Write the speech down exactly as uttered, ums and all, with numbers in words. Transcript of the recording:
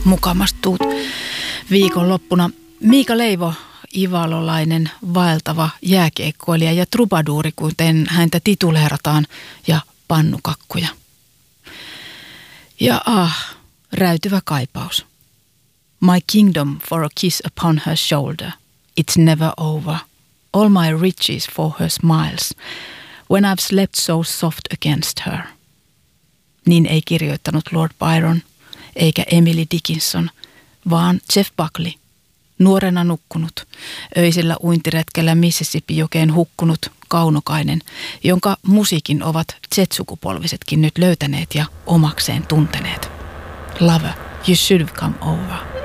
mukamastuut viikonloppuna. Miika Leivo, ivalolainen, vaeltava jääkiekkoilija ja trubaduuri, kuten häntä tituleerataan, ja pannukakkuja. Ja ah, räytyvä kaipaus. My kingdom for a kiss upon her shoulder. It's never over. All my riches for her smiles. When I've slept so soft against her. Niin ei kirjoittanut Lord Byron, eikä Emily Dickinson, vaan Jeff Buckley, nuorena nukkunut, öisellä uintiretkellä Mississippi-jokeen hukkunut kaunokainen, jonka musiikin ovat Z-sukupolvisetkin nyt löytäneet ja omakseen tunteneet. Lover, you should have come over.